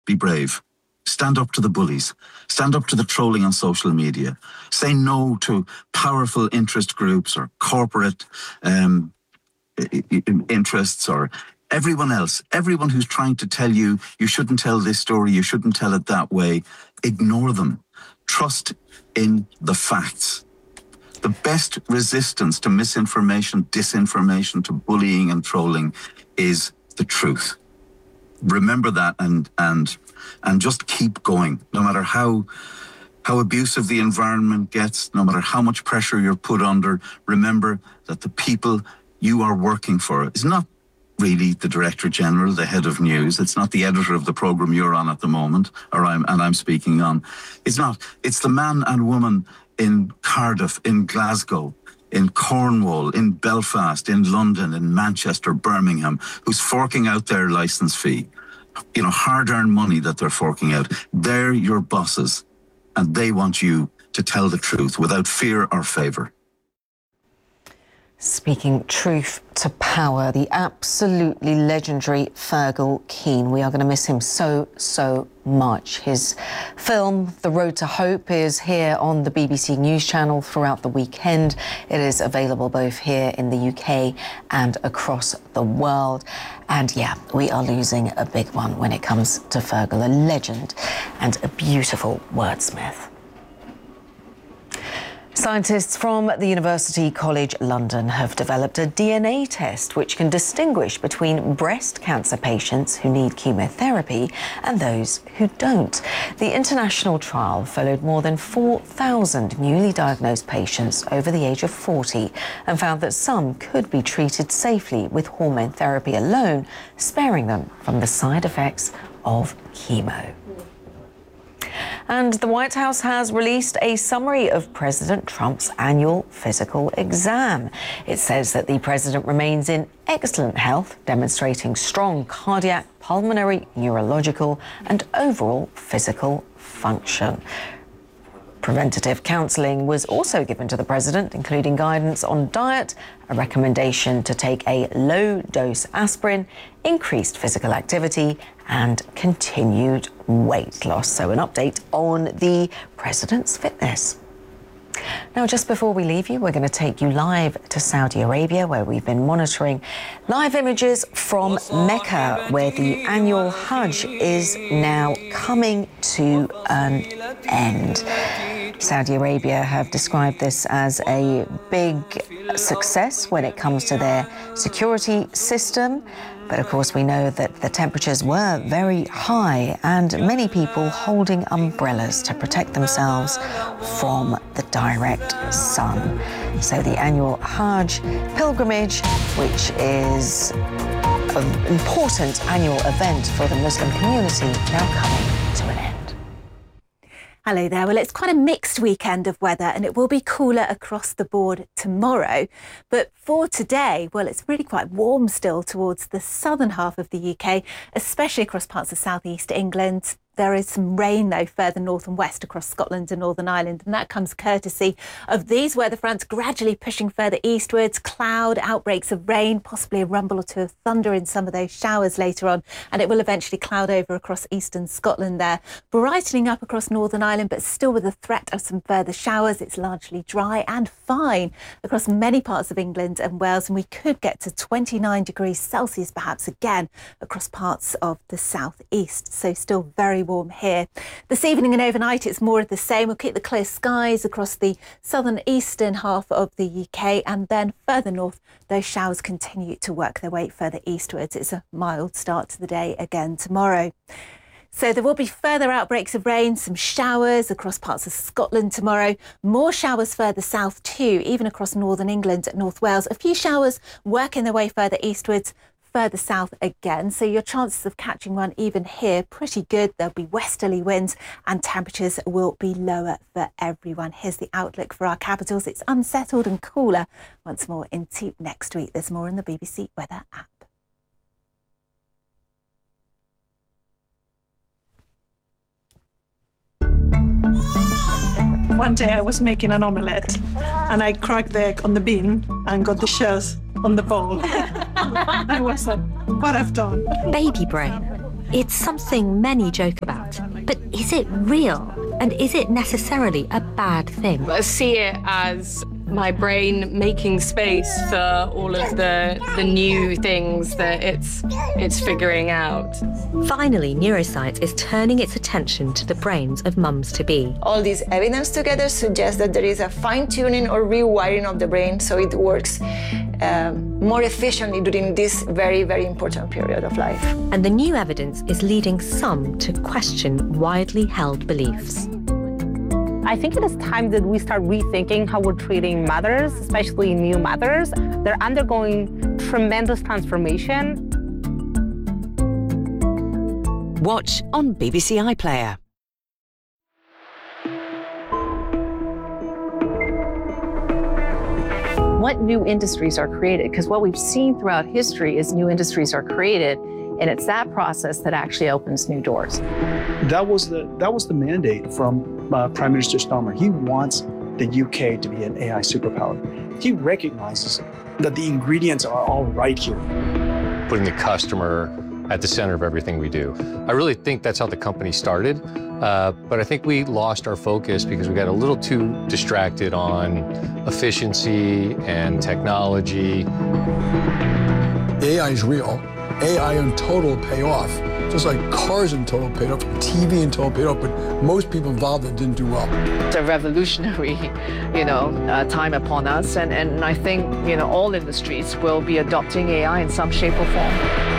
Be brave. Stand up to the bullies. Stand up to the trolling on social media. Say no to powerful interest groups or corporate interests or everyone else. Everyone who's trying to tell you, you shouldn't tell this story, you shouldn't tell it that way. Ignore them. Trust in the facts. The best resistance to misinformation, disinformation, to bullying and trolling is the truth. Remember that and just keep going. No matter how abusive the environment gets, no matter how much pressure you're put under, remember that the people you are working for is not really the Director General, the head of news. It's not the editor of the programme you're on at the moment, I'm speaking on. It's not. It's the man and woman in Cardiff, in Glasgow, in Cornwall, in Belfast, in London, in Manchester, Birmingham, who's forking out their licence fee. You know, hard-earned money that they're forking out. They're your bosses, and they want you to tell the truth without fear or favour. Speaking truth to power, the absolutely legendary Fergal Keane. We are going to miss him so much. His film, The Road to Hope, is here on the BBC News Channel throughout the weekend. It is available both here in the UK and across the world. And yeah, we are losing a big one when it comes to Fergal, a legend and a beautiful wordsmith. Scientists from the University College London have developed a DNA test which can distinguish between breast cancer patients who need chemotherapy and those who don't. The international trial followed more than 4,000 newly diagnosed patients over the age of 40 and found that some could be treated safely with hormone therapy alone, sparing them from the side effects of chemo. And the White House has released a summary of President Trump's annual physical exam. It says that the president remains in excellent health, demonstrating strong cardiac, pulmonary, neurological, and overall physical function. Preventative counselling was also given to the president, including guidance on diet, a recommendation to take a low-dose aspirin, increased physical activity, and continued weight loss. So an update on the president's fitness. Now, just before we leave you, we're going to take you live to Saudi Arabia, where we've been monitoring live images from Mecca, where the annual Hajj is now coming to an end. Saudi Arabia have described this as a big success when it comes to their security system. But of course, we know that the temperatures were very high and many people holding umbrellas to protect themselves from the direct sun. So the annual Hajj pilgrimage, which is an important annual event for the Muslim community, now coming to an end. Hello there. Well, it's quite a mixed weekend of weather and it will be cooler across the board tomorrow. But for today, well, it's really quite warm still towards the southern half of the UK, especially across parts of southeast England. There is some rain, though, further north and west across Scotland and Northern Ireland, and that comes courtesy of these weather fronts gradually pushing further eastwards, cloud, outbreaks of rain, possibly a rumble or two of thunder in some of those showers later on, and it will eventually cloud over across eastern Scotland there, brightening up across Northern Ireland, but still with a threat of some further showers. It's largely dry and fine across many parts of England and Wales, and we could get to 29 degrees Celsius perhaps again across parts of the southeast, so still very warm here. This evening and overnight it's more of the same. We'll keep the clear skies across the southern eastern half of the UK, and then further north those showers continue to work their way further eastwards. It's a mild start to the day again tomorrow. So there will be further outbreaks of rain, some showers across parts of Scotland tomorrow, more showers further south too, even across northern England and North Wales. A few showers working their way further eastwards, further south again, so your chances of catching one even here pretty good. There'll be westerly winds and temperatures will be lower for everyone. Here's the outlook for our capitals. It's unsettled and cooler once more into next week. There's more in the BBC Weather app. One day I was making an omelette and I cracked the egg on the bean and got the shells on the bowl. I was like, what I've done. Baby brain. It's something many joke about, but is it real? And is it necessarily a bad thing? I see it as my brain making space for all of the new things that it's figuring out. Finally, neuroscience is turning its attention to the brains of mums-to-be. All this evidence together suggests that there is a fine-tuning or rewiring of the brain so it works more efficiently during this very, very important period of life. And the new evidence is leading some to question widely held beliefs. I think it is time that we start rethinking how we're treating mothers, especially new mothers. They're undergoing tremendous transformation. Watch on BBC iPlayer. What new industries are created? Because what we've seen throughout history is new industries are created, and it's that process that actually opens new doors. That was the mandate from Prime Minister Starmer. He wants the UK to be an AI superpower. He recognizes that the ingredients are all right here. Putting the customer at the center of everything we do. I really think that's how the company started, but I think we lost our focus because we got a little too distracted on efficiency and technology. AI is real. AI in total pay off. Just like cars in total paid off, TV in total paid off, but most people involved that didn't do well. It's a revolutionary, time upon us, and I think, all industries will be adopting AI in some shape or form.